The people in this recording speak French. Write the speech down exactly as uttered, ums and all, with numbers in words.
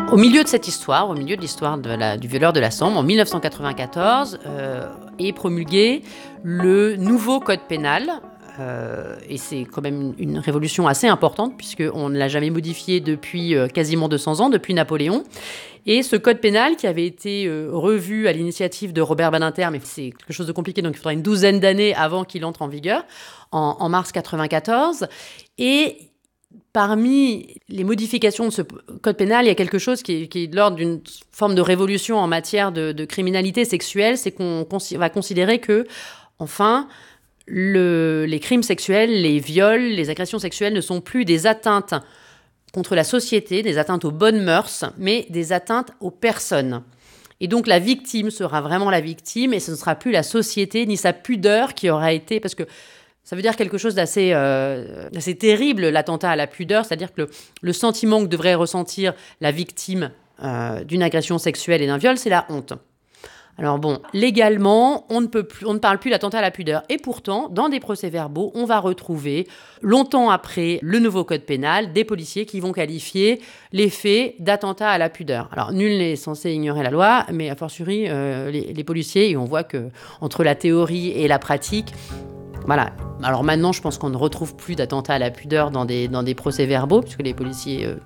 Au milieu de cette histoire, au milieu de l'histoire de la, du violeur de la Sambre, en mille neuf cent quatre-vingt-quatorze, euh, est promulgué le nouveau code pénal. Euh, et c'est quand même une, une révolution assez importante, puisqu'on ne l'a jamais modifié depuis euh, quasiment deux cents ans, depuis Napoléon. Et ce code pénal, qui avait été euh, revu à l'initiative de Robert Badinter, mais c'est quelque chose de compliqué, donc il faudra une douzaine d'années avant qu'il entre en vigueur, en, en mars quatre-vingt-quatorze. Et parmi les modifications de ce code pénal, il y a quelque chose qui est, qui est de l'ordre d'une forme de révolution en matière de, de criminalité sexuelle, c'est qu'on cons- va considérer que, enfin, le, les crimes sexuels, les viols, les agressions sexuelles ne sont plus des atteintes contre la société, des atteintes aux bonnes mœurs, mais des atteintes aux personnes. Et donc la victime sera vraiment la victime, et ce ne sera plus la société ni sa pudeur qui aura été... Parce que ça veut dire quelque chose d'assez, euh, d'assez terrible, l'attentat à la pudeur, c'est-à-dire que le, le sentiment que devrait ressentir la victime euh, d'une agression sexuelle et d'un viol, c'est la honte. Alors bon, légalement, on ne peut plus, on ne parle plus d'attentat à la pudeur. Et pourtant, dans des procès-verbaux, on va retrouver, longtemps après le nouveau code pénal, des policiers qui vont qualifier les faits d'attentat à la pudeur. Alors, nul n'est censé ignorer la loi, mais a fortiori, euh, les, les policiers, et on voit que entre la théorie et la pratique, voilà. Alors maintenant, je pense qu'on ne retrouve plus d'attentats à la pudeur dans des, dans des procès-verbaux, puisque les policiers euh,